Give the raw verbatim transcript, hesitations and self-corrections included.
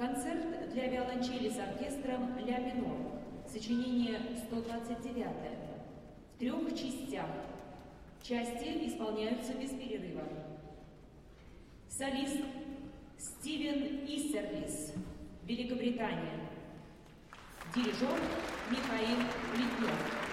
Концерт для виолончели с оркестром «Ля минор», сочинение сто двадцать девять, в трех частях. Части исполняются без перерыва. Солист Стивен Иссерлис, Великобритания. Дирижер Михаил Плетнев.